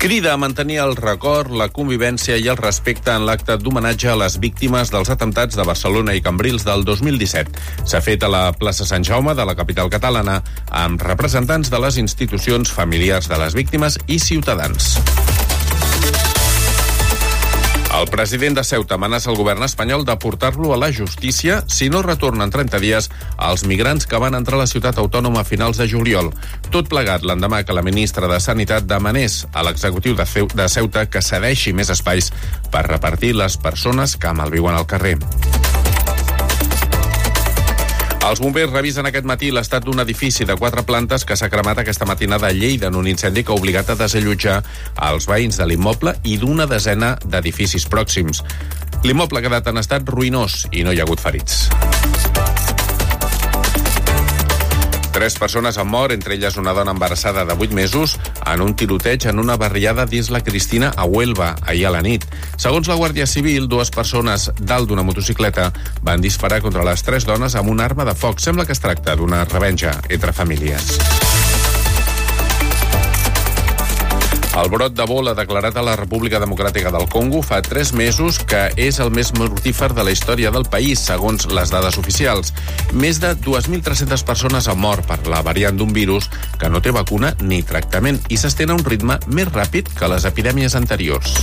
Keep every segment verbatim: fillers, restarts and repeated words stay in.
Crida a mantenir el record, la convivència i el respecte en l'acte d'homenatge a les víctimes dels atemptats de Barcelona i Cambrils del dos mil disset. S'ha fet a la plaça Sant Jaume de la capital catalana amb representants de les institucions, familiars de les víctimes i ciutadans. El president de Ceuta amenaça el govern espanyol de portar-lo a la justícia si no retornen en trenta dies als migrants que van entrar a la ciutat autònoma a finals de juliol. Tot plegat l'endemà que la ministra de Sanitat demanés a l'executiu de Ceuta que cedeixi més espais per repartir les persones que malviuen al carrer. Els bombers revisen aquest matí l'estat d'un edifici de quatre plantes que s'ha cremat aquesta matinada a Lleida en un incendi que ha obligat a desallotjar els veïns de l'immoble i d'una desena d'edificis pròxims. L'immoble ha quedat en estat ruïnós i no hi ha hagut ferits. Tres persones han mort, entre elles una dona embarassada de vuit mesos, en un tiroteig en una barriada d'Isla Cristina a Huelva, ahir a la nit. Segons la Guàrdia Civil, dues persones dalt d'una motocicleta van disparar contra les tres dones amb una arma de foc. Sembla que es tracta d'una revenja entre famílies. El brot d'Ebola declarat a la República Democràtica del Congo fa tres mesos que és el més mortífer de la història del país, segons les dades oficials. Més de dues mil tres-centes persones han mort per la variant d'un virus que no té vacuna ni tractament i s'estén a un ritme més ràpid que les epidèmies anteriors.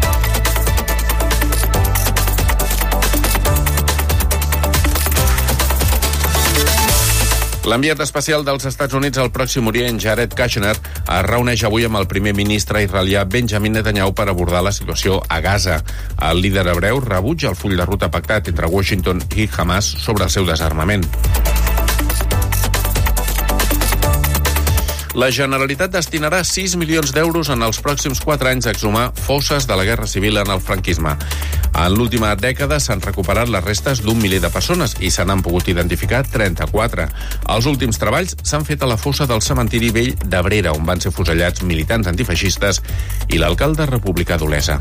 L'enviat especial dels Estats Units al Pròxim Orient, Jared Kushner, es reuneix avui amb el primer ministre israelià Benjamin Netanyahu per abordar la situació a Gaza. El líder hebreu rebutja el full de ruta pactat entre Washington i Hamas sobre el seu desarmament. La Generalitat destinarà sis milions d'euros en els pròxims quatre anys a exhumar fosses de la Guerra Civil en el franquisme. En l'última dècada s'han recuperat les restes d'un miler de persones i se n'han pogut identificar trenta-quatre. Els últims treballs s'han fet a la fossa del cementiri vell d'Abrera, on van ser fusellats militants antifeixistes i l'alcalde republicà d'Olesa.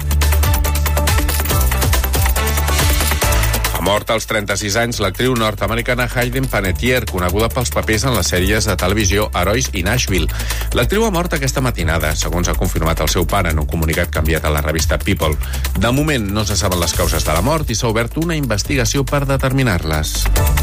Mort als trenta-sis anys, l'actriu nord-americana Hayden Panettiere, coneguda pels papers en les sèries de televisió Herois i Nashville. L'actriu ha mort aquesta matinada, segons ha confirmat el seu pare en un comunicat que ha enviat a la revista People. De moment no se saben les causes de la mort i s'ha obert una investigació per determinar-les.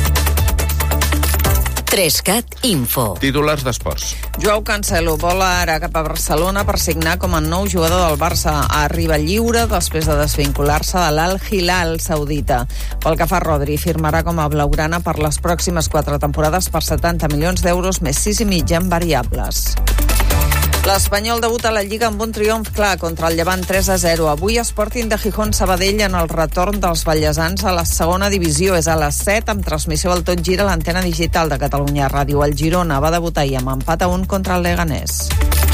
Trescat Info. Titulars d'esports. Joao Cancelo vola ara cap a Barcelona per signar com a nou jugador del Barça. Arriba lliure després de desvincular-se de l'Al Hilal saudita. Pel que fa a Rodri, firmarà com a blaugrana per les pròximes quatre temporades per setanta milions d'euros més sis i mig en variables. L'Espanyol debuta a la Lliga amb un triomf clar contra el Llevant tres a zero. Avui Sporting de Gijón Sabadell en el retorn dels vallesans a la segona divisió. És a les set amb transmissió al Tot Gira a l'antena digital de Catalunya Ràdio. El Girona va debutar i amb empat a un contra el Leganés.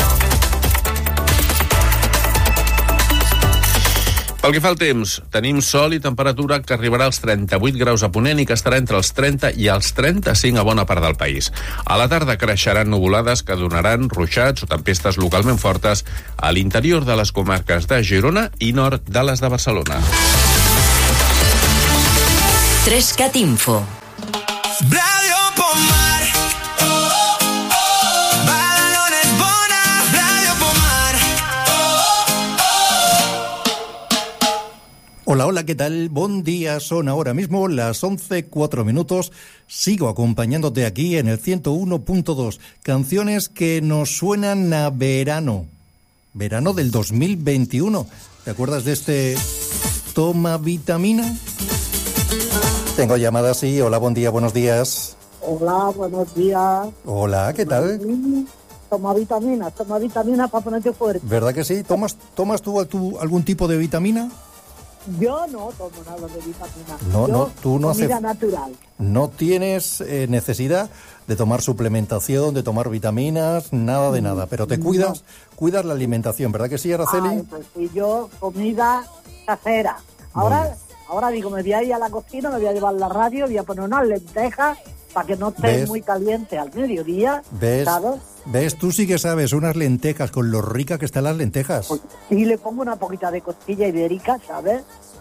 Pel que fa al temps, tenim sol i temperatura que arribarà als trenta-vuit graus a Ponent i que estarà entre els trenta i els trenta-cinc a bona part del país. A la tarda creixeran nuvolades que donaran ruixats o tempestes localment fortes a l'interior de les comarques de Girona i nord de les de Barcelona. Trescat Info. Hola, hola, ¿qué tal? Buen día, son ahora mismo las once, cuatro minutos. Sigo acompañándote aquí en el ciento uno punto dos. Canciones que nos suenan a verano. Verano del dos mil veintiuno. ¿Te acuerdas de este Toma Vitamina? Tengo llamada, sí. Hola, buen día, buenos días. Hola, buenos días. Hola, ¿qué tal? Toma vitamina, toma vitamina para ponerte fuerte. ¿Verdad que sí? ¿Tomas, tomas tú, tú algún tipo de vitamina? Yo no tomo nada de vitamina. No, Yo, no, tú no haces. Comida natural. No tienes eh, necesidad de tomar suplementación, de tomar vitaminas, nada de nada. Pero te cuidas, no. cuidas la alimentación, ¿verdad que sí, Araceli? Ay, pues sí, yo comida casera. Ahora, ahora digo, me voy a ir a la cocina, me voy a llevar la radio, voy a poner unas lentejas para que no esté ¿Ves? muy caliente al mediodía. ¿Ves? ¿Sabes? ¿Ves? Tú sí que sabes, unas lentejas, con lo ricas que están las lentejas. Pues sí, le pongo una poquita de costilla ibérica, ¿sabes?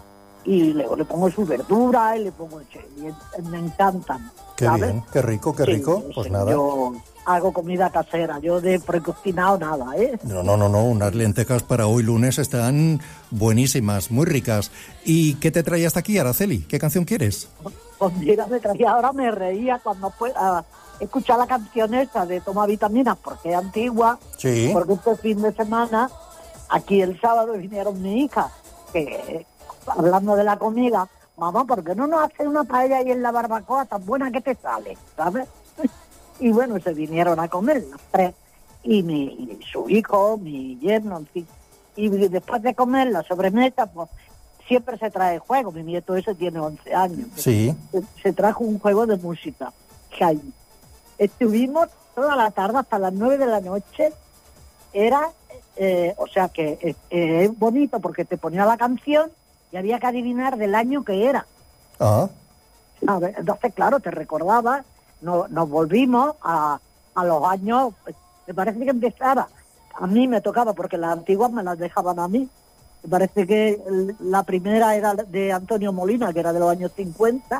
y luego le pongo su verdura y le pongo... Y me encantan. Qué ¿sabes? bien, qué rico, qué Sí, rico. sí, Pues sí, nada. Yo hago comida casera, yo de precocinado nada, ¿eh? No, no, no, no, unas lentejas para hoy lunes están buenísimas, muy ricas. ¿Y qué te trae hasta aquí, Araceli? ¿Qué canción quieres? Pues mira, me traía, ahora me reía cuando pues, uh, escuchar la canción esta de Toma Vitaminas, porque es antigua, Sí. porque este fin de semana, aquí el sábado vinieron mi hija, que hablando de la comida, mamá, ¿por qué no nos hace una paella ahí en la barbacoa tan buena que te sale? ¿Sabes? Y bueno, se vinieron a comer las tres, y, mi, y su hijo, mi yerno, en fin. Y después de comer la sobremesa, pues siempre se trae juego. Mi nieto ese tiene once años. Sí. Se, se trajo un juego de música, Jaime. Estuvimos toda la tarde hasta las nueve de la noche. Era, eh, o sea que eh, eh, es bonito porque te ponía la canción y había que adivinar del año que era. Ah, A ver, entonces, claro, te recordaba, no, nos volvimos a, a los años, me parece que empezaba, a mí me tocaba porque las antiguas me las dejaban a mí. Me parece que el- la primera era de Antonio Molina, que era de los años cincuenta,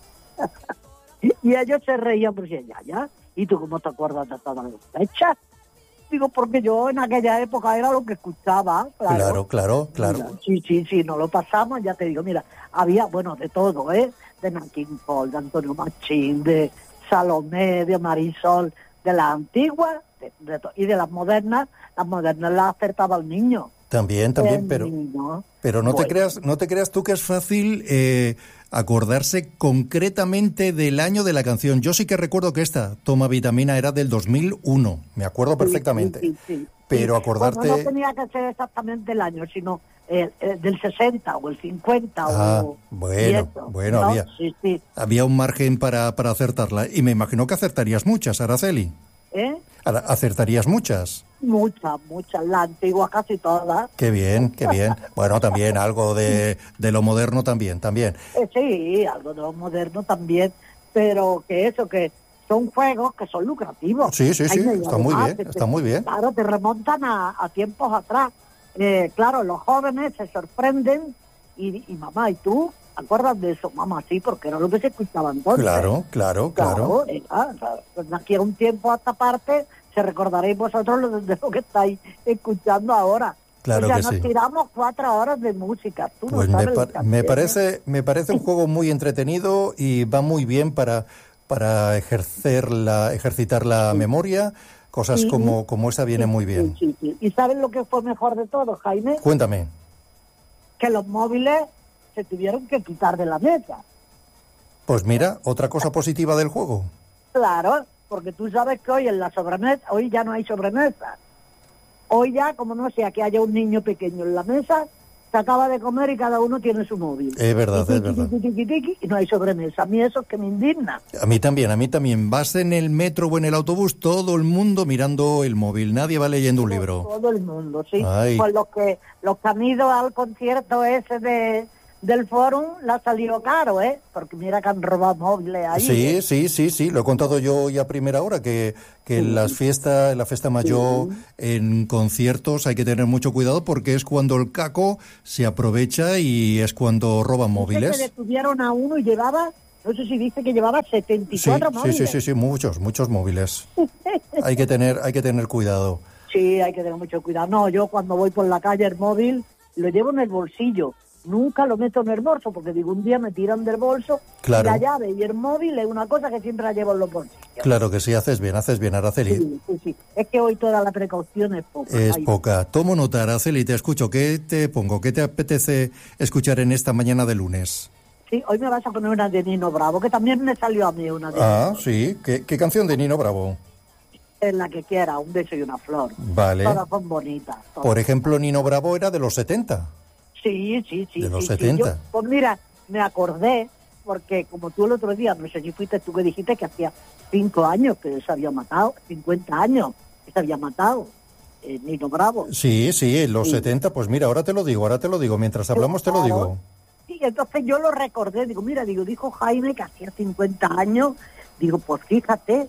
y ellos se reían, pues ya, ya, ya. ¿Y tú cómo te acuerdas de todas las fechas? Digo, porque yo en aquella época era lo que escuchaba. claro, claro, claro. Sí, sí, sí, nos lo pasamos, ya te digo, mira, había, bueno, de todo, ¿eh? De Nat King Cole, de Antonio Machín, de Salomé, de Marisol, de las antiguas de, de to- y de las modernas. Las modernas las acertaba el niño. También, también, El pero... niño. Pero no te Bueno. creas, no te creas tú que es fácil eh, acordarse concretamente del año de la canción. Yo sí que recuerdo que esta, Toma Vitamina, era del dos mil uno, me acuerdo perfectamente. Sí, sí, sí. Pero Sí. acordarte... Bueno, no tenía que ser exactamente el año, sino eh, eh, del sesenta o el cincuenta. Ah, o, bueno, y eso, bueno, ¿no? había- Sí, sí. Había un margen para, para acertarla. Y me imagino que acertarías muchas, Araceli. ¿Eh? Ara- Acertarías muchas. Muchas, muchas, las antiguas casi todas. Qué bien, qué bien. Bueno, también algo de, de lo moderno también, también. Eh, sí, algo de lo moderno también, pero que eso, que son juegos que son lucrativos. Sí, sí, sí, Hay está muy además, bien, te- está muy bien. Claro, te remontan a, a tiempos atrás. Eh, claro, los jóvenes se sorprenden y, y mamá, ¿y tú? ¿Acuerdas de eso? Mamá, sí, porque era lo que se escuchaba entonces. Claro, claro, claro. Claro, eh, ah, o sea, pues de aquí a un tiempo a esta parte se recordaréis vosotros lo, de lo que estáis escuchando ahora. Claro o sea, que nos sí. tiramos cuatro horas de música. Tú Pues no me, sabes pa- lo que me hacemos. parece me parece un juego muy entretenido y va muy bien para para ejercer la ejercitar la memoria. Cosas Sí. como como esta vienen muy bien. Sí, sí, sí. ¿Y sabes lo que fue mejor de todo, Jaime? Cuéntame. Que los móviles se tuvieron que quitar de la mesa. Pues mira, otra cosa positiva del juego. Claro, porque tú sabes que hoy en la sobremesa, hoy ya no hay sobremesa. Hoy ya, como no sea que haya un niño pequeño en la mesa, se acaba de comer y cada uno tiene su móvil. Es verdad, Y es tiqui, verdad. tiqui, tiqui, tiqui, y no hay sobremesa. A mí eso es que me indigna. A mí también, a mí también. Vas en el metro o en el autobús, todo el mundo mirando el móvil. Nadie va leyendo un libro. Todo el mundo, sí. Ay. Pues los que, los que han ido al concierto ese de del Fórum, le ha salido caro, ¿eh? Porque mira que han robado móviles ahí. Sí, ¿eh? sí, sí, sí, lo he contado yo hoy a primera hora, que, que en las fiestas, en la fiesta mayor, en conciertos hay que tener mucho cuidado porque es cuando el caco se aprovecha y es cuando roban Dice que móviles. detuvieron a uno y llevaba, no sé si dice que llevaba setenta y Sí, cuatro sí, móviles. sí, sí, sí, muchos, muchos móviles. Hay que tener, hay que tener cuidado. Sí, hay que tener mucho cuidado. No, yo cuando voy por la calle el móvil lo llevo en el bolsillo. Nunca lo meto en el bolso porque digo, un día me tiran del bolso Claro. y la llave y el móvil es una cosa que siempre la llevo en los bolsillos. Claro que sí, haces bien, haces bien, Araceli. Sí, sí, sí. Es que hoy toda la precaución es poca. Es Ay, poca. Tomo nota, Araceli, te escucho. ¿Qué te pongo? ¿Qué te apetece escuchar en esta mañana de lunes? Sí, hoy me vas a poner una de Nino Bravo, que también me salió a mí una de Ah, sí. ¿Qué, qué canción de Nino Bravo? en la que quiera, un beso y una flor. Vale. Todas son bonitas. todas. Por ejemplo, Nino Bravo era de los setenta. Sí, sí, sí. De los sí, sí. setenta. Yo, pues mira, me acordé, porque como tú el otro día, no sé si fuiste tú que dijiste que hacía cinco años que se había matado, cincuenta años que se había matado, eh, Nino Bravo. Sí, sí, en los Sí. setenta, pues mira, ahora te lo digo, ahora te lo digo. Mientras hablamos te lo Claro. digo. Sí, entonces yo lo recordé, digo, mira, digo, dijo Jaime que hacía cincuenta años, digo, pues fíjate,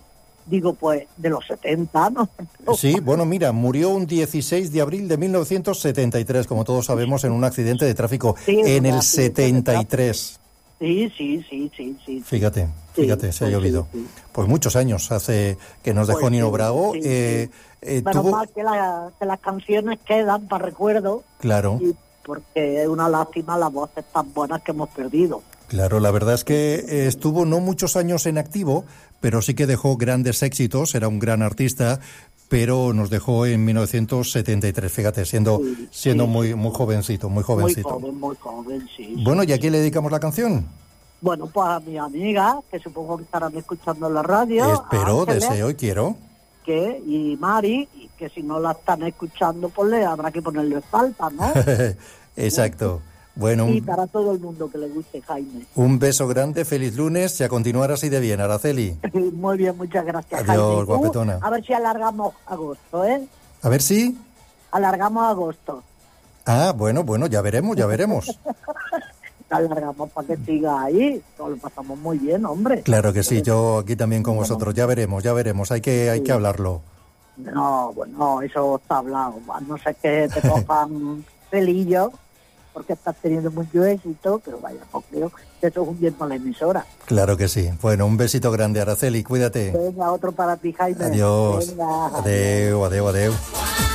digo, pues, de los setenta, ¿no? Sí, bueno, mira, murió un dieciséis de abril de mil novecientos setenta y tres, como todos sabemos, en un accidente de tráfico, Sí, en el un accidente de setenta y tres. Sí, sí, sí, sí, sí. Fíjate, fíjate, Sí, se ha pues llovido. sí, sí. Pues muchos años hace que nos dejó Pues Nino sí, Bravo. sí, eh, eh, Menos tuvo... mal que, la- que las canciones quedan para recuerdo, Claro. y porque es una lástima las voces tan buenas que hemos perdido. Claro, la verdad es que eh, estuvo no muchos años en activo, pero sí que dejó grandes éxitos, era un gran artista, pero nos dejó en mil novecientos setenta y tres, fíjate, siendo Sí, siendo sí, muy sí. muy jovencito, muy Muy jovencito. joven, muy joven, sí. sí. Bueno, ¿y a quién le dedicamos la canción? Bueno, pues a mi amiga, que supongo que estarán escuchando en la radio. Espero, a Ángeles, deseo y quiero. que, y Mari, y que si no la están escuchando, pues le habrá que ponerle falta, ¿no? Exacto. Bueno, Y un, para todo el mundo que le guste Jaime. un beso grande, feliz lunes y a continuar así de bien, Araceli. Muy bien, muchas gracias, Adiós, Jaime. Tú, guapetona. a ver si alargamos agosto, ¿eh? A ver si... Alargamos agosto. Ah, bueno, bueno, ya veremos, ya veremos. Alargamos para que siga ahí. Nos lo pasamos muy bien, hombre. Claro que sí, yo aquí también con vosotros, ya veremos, ya veremos, hay que, hay que hablarlo. No, bueno, eso está hablado. A no ser que te cojan pelillos, porque estás teniendo mucho éxito, pero vaya, pues creo que eso es un bien para la emisora. Claro que sí. Bueno, un besito grande, Araceli, cuídate. Venga, otro para ti, Jaime. Adiós. Venga, Adeu, adeu, adeu.